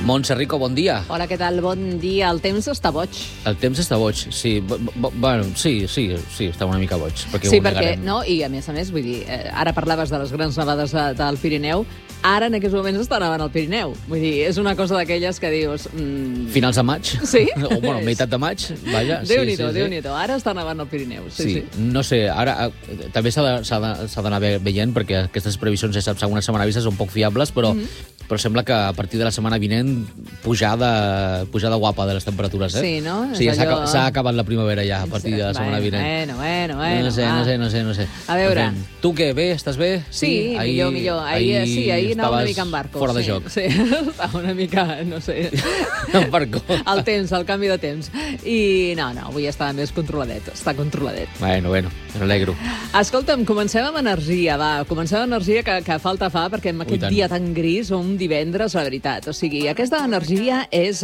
Montse Rico, bon dia. Hola, què tal? Bon dia. El temps està boig. El temps està boig, sí. Bueno, sí, està una mica boig. Sí, perquè, no? I a més, vull dir, ara parlaves de les grans nevades del Pirineu, ara en aquests moments està nevant al Pirineu. Vull dir, és una cosa d'aquelles que dius... Finals de maig? Sí. O, bueno, meitat de maig, vaja. Déu-n'hi-do, Déu-n'hi-do. Ara està nevant al Pirineu. Sí. No sé, ara també s'ha d'anar veient, perquè aquestes previsions, ja saps, algunes setmanes vistes són poc fiables, però sembla que a partir de la setmana vinent pujada guapa de les temperatures, eh? Sí, no? Sí, s'ha acabat la primavera ja, a partir de la setmana vinent. Bueno. No sé. A veure... Tu què, bé? Estàs bé? Sí, millor. Ahir anava una mica en barco. Fora de joc. Sí, estava una mica, no sé... En barco. El temps, el canvi de temps. I no, avui està més controladet. Està controladet. Bueno, me n'alegro. Escolta'm, comencem amb energia, va. Comencem amb energia que falta fa, perquè amb aquest dia tan gris, un divendres, la veritat. O sigui, aquesta energia és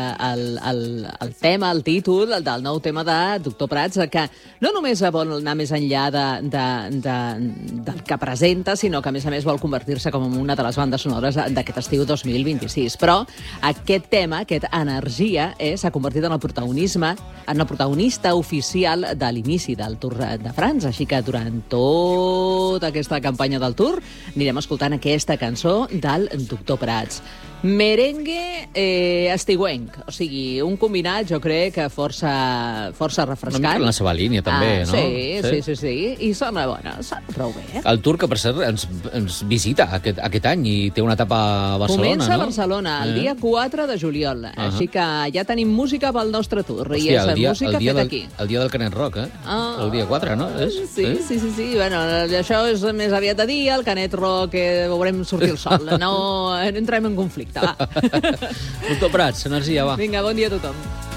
el tema, el títol del nou tema de Doctor Prats, que no només vol anar més enllà del que presenta, sinó que, a més, vol convertir-se com en una de les bandes sonores d'aquest estiu 2026. Però aquest tema, aquest energia, s'ha convertit en el protagonista oficial de l'inici del Tour de France. Així que durant tota aquesta campanya del Tour anirem escoltant aquesta cançó del Doctor Prats. Merengue estiuenc, o sigui, un combinat, jo crec que força refrescant. Una mica en la seva línia, també, no? Sí, i sona bona, sona prou bé. El Tour, que per cert ens visita aquest any i té una etapa a Barcelona, Comença a Barcelona, el dia 4 de juliol, així que ja tenim música pel nostre Tour, i és música feta aquí. El dia del Canet Rock, el dia 4, no? Sí, bueno, això és més aviat de dia, el Canet Rock veurem sortir el sol, no entrem en conflicte. Va. Doctor Prats, energia, va. Vinga, bon dia a tothom.